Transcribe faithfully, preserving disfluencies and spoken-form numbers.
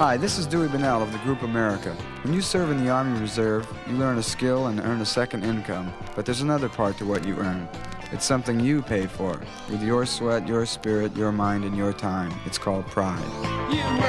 Hi, this is Dewey Bunnell of the Group America. When you serve in the Army Reserve, you learn a skill and earn a second income. But there's another part to what you earn. It's something you paid for, with your sweat, your spirit, your mind, and your time. It's called pride.